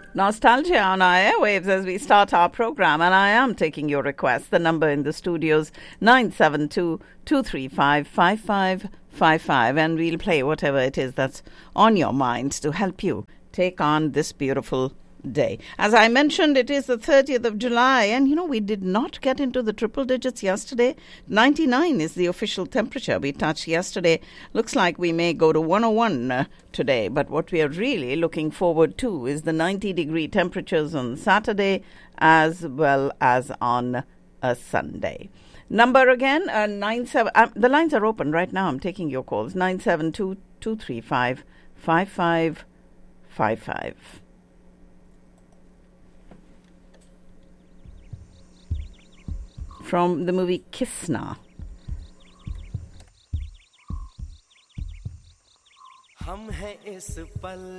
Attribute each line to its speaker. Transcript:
Speaker 1: Nostalgia on our airwaves as we start our program, and I am taking your requests. The number in the studios 972-235-5555, and we'll play whatever it is that's on your mind to help you take on this beautiful day. As I mentioned, it is the 30th of July, and we did not get into the triple digits yesterday. 99 is the official temperature we touched yesterday. Looks like we may go to 101 today, but what we are really looking forward to is the 90-degree temperatures on Saturday as well as on a Sunday. Number again, 97. The lines are open right now. I'm taking your calls. 972-235-5555. From the movie Kisna.
Speaker 2: हम हैं इस पल